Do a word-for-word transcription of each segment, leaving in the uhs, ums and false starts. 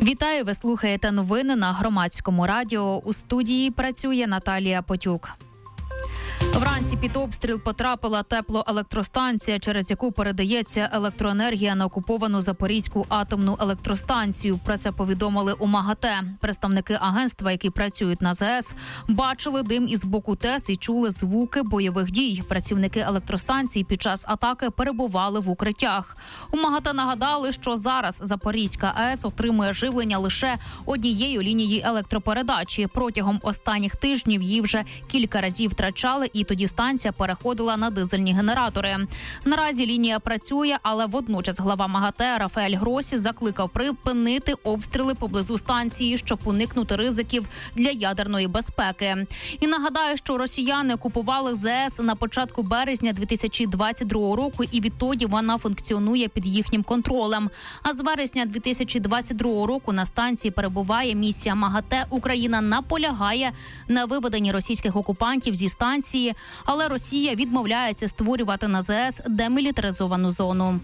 Вітаю, ви слухаєте новини на Громадському радіо. У студії працює Наталія Потюк. Вранці під обстріл потрапила теплоелектростанція, через яку передається електроенергія на окуповану Запорізьку атомну електростанцію. Про це повідомили у МАГАТЕ. Представники агентства, які працюють на ЗАЕС, бачили дим із боку ТЕС і чули звуки бойових дій. Працівники електростанції під час атаки перебували в укриттях. У МАГАТЕ нагадали, що зараз Запорізька АЕС отримує живлення лише однією лінією електропередачі. Протягом останніх тижнів її вже кілька разів втрачали, і тоді станція переходила на дизельні генератори. Наразі лінія працює, але водночас глава МАГАТЕ Рафаель Гросі закликав припинити обстріли поблизу станції, щоб уникнути ризиків для ядерної безпеки. І нагадаю, що росіяни окупували ЗАЕС на початку березня дві тисячі двадцять другого року, і відтоді вона функціонує під їхнім контролем. А з вересня дві тисячі двадцять другого року на станції перебуває місія МАГАТЕ. Україна наполягає на виведенні російських окупантів зі станції, але Росія відмовляється створювати на ЗАЕС демілітаризовану зону.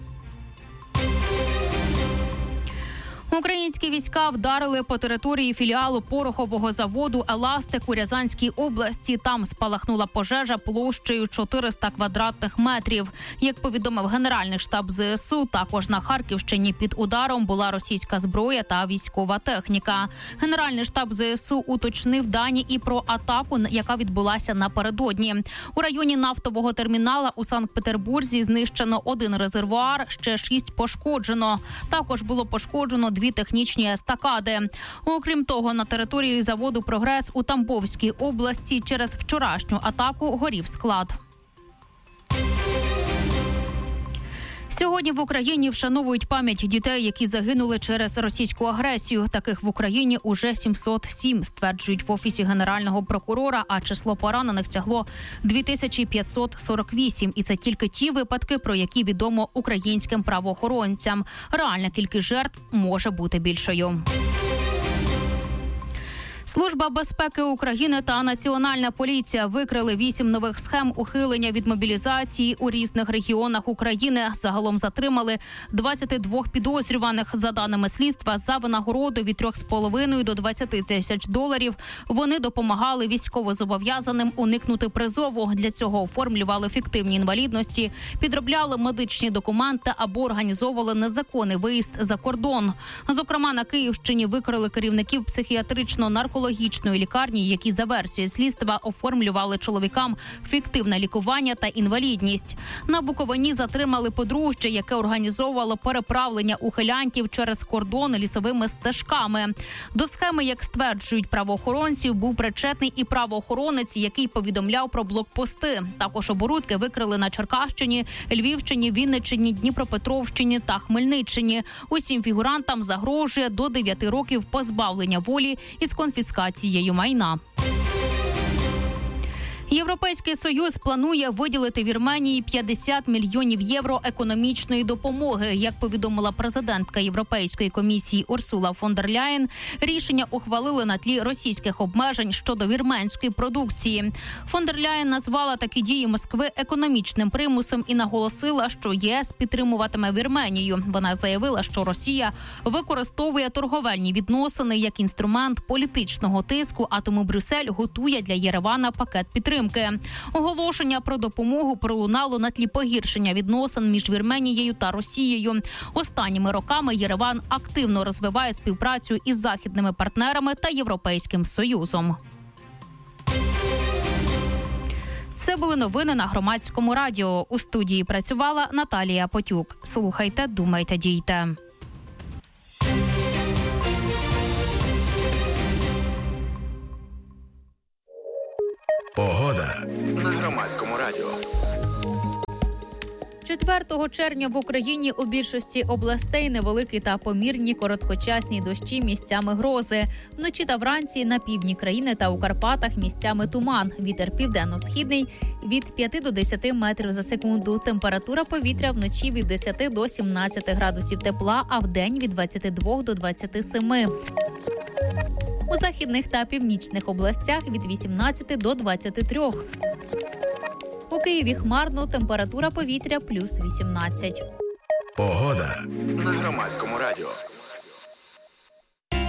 Українські війська вдарили по території філіалу порохового заводу «Еластик» у Рязанській області. Там спалахнула пожежа площею чотириста квадратних метрів. Як повідомив Генеральний штаб ЗСУ, також на Харківщині під ударом була російська зброя та військова техніка. Генеральний штаб ЗСУ уточнив дані і про атаку, яка відбулася напередодні. У районі нафтового термінала у Санкт-Петербурзі знищено один резервуар, ще шість пошкоджено. Також було пошкоджено дві технічні естакади. Окрім того, на території заводу «Прогрес» у Тамбовській області через вчорашню атаку горів склад. Сьогодні в Україні вшановують пам'ять дітей, які загинули через російську агресію. Таких в Україні уже сімсот сім, стверджують в Офісі Генерального прокурора, а число поранених сягло дві тисячі п'ятсот сорок вісім. І це тільки ті випадки, про які відомо українським правоохоронцям. Реальна кількість жертв може бути більшою. Служба безпеки України та Національна поліція викрили вісім нових схем ухилення від мобілізації у різних регіонах України. Загалом затримали двадцять два підозрюваних. За даними слідства, за винагороду від трьох з половиною до двадцяти тисяч доларів вони допомагали військовозобов'язаним уникнути призову. Для цього оформлювали фіктивні інвалідності, підробляли медичні документи або організовували незаконний виїзд за кордон. Зокрема, на Київщині викрили керівників психіатрично-наркологічної лікарні, які за версією слідства оформлювали чоловікам фіктивне лікування та інвалідність. На Буковині затримали подружжя, яке організовувало переправлення ухилянтів через кордон лісовими стежками. До схеми, як стверджують правоохоронці, був причетний і правоохоронець, який повідомляв про блокпости. Також оборудки викрили на Черкащині, Львівщині, Вінниччині, Дніпропетровщині та Хмельниччині. Усім фігурантам загрожує до дев'яти років позбавлення волі із конфіскацією майна. Європейський Союз планує виділити Вірменії п'ятдесят мільйонів євро економічної допомоги. Як повідомила президентка Європейської комісії Урсула фон дер Ляєн, рішення ухвалили на тлі російських обмежень щодо вірменської продукції. Фон дер Ляєн назвала такі дії Москви економічним примусом і наголосила, що ЄС підтримуватиме Вірменію. Вона заявила, що Росія використовує торговельні відносини як інструмент політичного тиску, а тому Брюссель готує для Єревана пакет підтримки. Оголошення про допомогу пролунало на тлі погіршення відносин між Вірменією та Росією. Останніми роками Єреван активно розвиває співпрацю із західними партнерами та Європейським Союзом. Це були новини на Громадському радіо. У студії працювала Наталія Потюк. Слухайте, думайте, дійте. Погода на Громадському радіо. четвертого червня в Україні у більшості областей невеликі та помірні короткочасні дощі, місцями грози. Вночі та вранці на півдні країни та у Карпатах місцями туман. Вітер південно-східний від п'яти до десяти метрів за секунду. Температура повітря вночі від десяти до сімнадцяти градусів тепла, а вдень від двадцяти двох до двадцяти семи. У західних та північних областях від вісімнадцяти до двадцяти трьох. У Києві хмарно, температура повітря плюс вісімнадцять. Погода на Громадському радіо.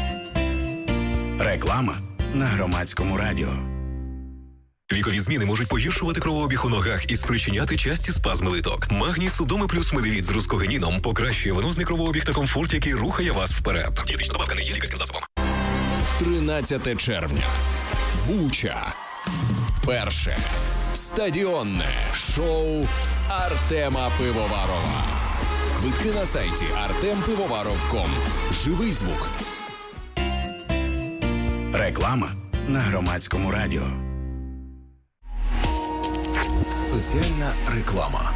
Реклама на Громадському радіо. Вікові зміни можуть погіршувати кровообіг у ногах і спричиняти часті спазми литок. Магній Судоми плюс медивіт з рускогеніном покращує венозний кровообіг та комфорт, який рухає вас вперед. Дієтична добавка не є лікарським засобом. тринадцяте червня. Буча. Перше стадіонне шоу Артема Пивоварова. Квитки на сайті артем пивоваров крапка ком. Живий звук. Реклама на Громадському радіо. Соціальна реклама.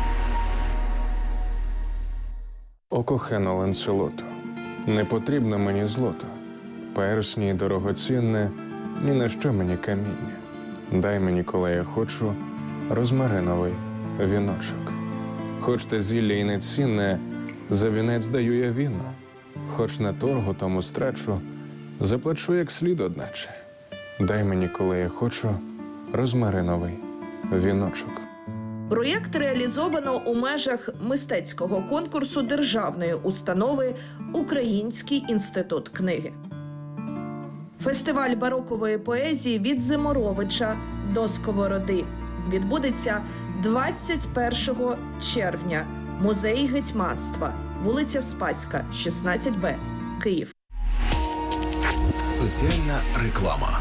О кохано Ланселото, не потрібно мені злото, персні й дорогоцінне, ні на що мені каміння. Дай мені, коли я хочу, розмариновий віночок. Хоч те зілля й не цінне, за вінець даю я віно. Хоч на торгу тому страчу, заплачу як слід одначе. Дай мені, коли я хочу, розмариновий віночок. Проєкт реалізовано у межах мистецького конкурсу державної установи «Український інститут книги». Фестиваль барокової поезії «Від Зиморовича до Сковороди» відбудеться двадцять першого червня. Музей гетьманства, вулиця Спаська, шістнадцять Б, Київ. Соціальна реклама.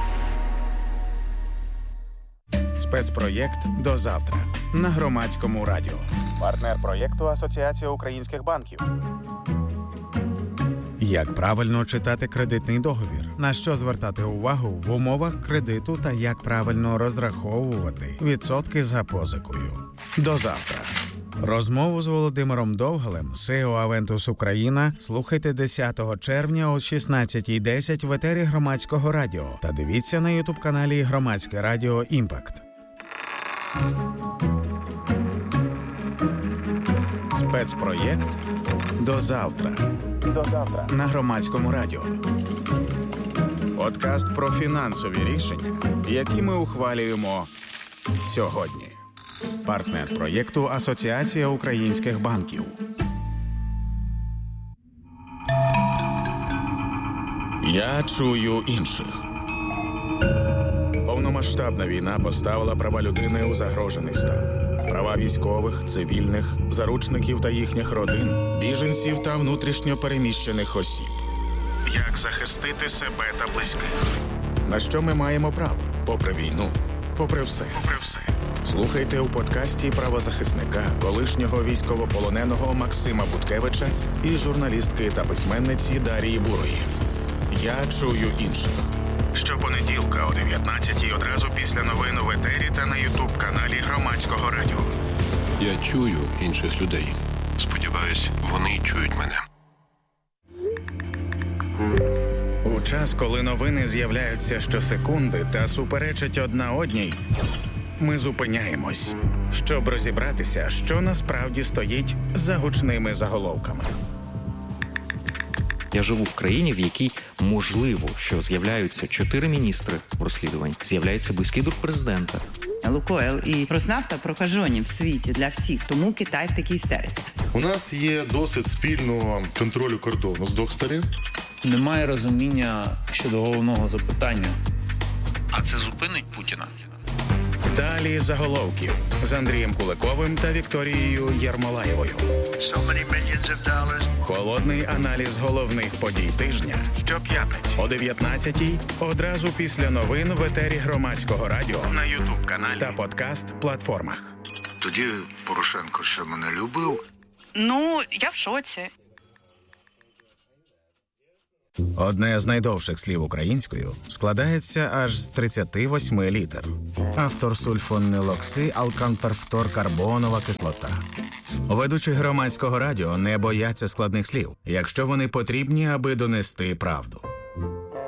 Спецпроєкт «До завтра» на Громадському радіо. Партнер проєкту Асоціація українських банків. Як правильно читати кредитний договір? На що звертати увагу в умовах кредиту та як правильно розраховувати відсотки за позикою? До завтра. Розмову з Володимиром Довгалем, сі і о Aventus Україна, слухайте десятого червня о шістнадцятій десять в етері Громадського радіо та дивіться на ютуб-каналі Громадське радіо «Імпакт». Спецпроєкт «До завтра». До завтра на Громадському радіо. Подкаст про фінансові рішення, які ми ухвалюємо сьогодні. Партнер проєкту Асоціація українських банків. Я чую інших. Повномасштабна війна поставила права людини у загрожений стан. Права військових, цивільних, заручників та їхніх родин, біженців та внутрішньо переміщених осіб. Як захистити себе та близьких? На що ми маємо право? Попри війну, попри все. Попри все. Слухайте у подкасті правозахисника, колишнього військовополоненого Максима Буткевича і журналістки та письменниці Дарії Бурої. Я чую інших. Щопонеділка о дев'ятнадцятій одразу після новин у етері та на ютуб-каналі Громадського радіо. Я чую інших людей. Сподіваюсь, вони чують мене. У час, коли новини з'являються щосекунди та суперечать одна одній, ми зупиняємось, щоб розібратися, що насправді стоїть за гучними заголовками. Я живу в країні, в якій можливо, що з'являються чотири міністри в розслідуванні, з'являється близький друг президента. Лукойл і Роснафта прокажені в світі для всіх, тому Китай в такій істериці. У нас є досвід спільного контролю кордону з двох сторін. Немає розуміння щодо головного запитання. А це зупинить Путіна? Далі заголовків з Андрієм Куликовим та Вікторією Єрмолаєвою. Холодний аналіз головних подій тижня. Щоп'ятниці о дев'ятнадцятій одразу після новин в етері Громадського радіо, на ютуб-каналі та подкаст-платформах. Тоді Порошенко ще мене любив. Ну, я в шоці. Одне з найдовших слів українською складається аж з тридцяти восьми літер. Автор сульфонилокси алканперфторкарбонова кислота. Ведучі Громадського радіо не бояться складних слів, якщо вони потрібні, аби донести правду.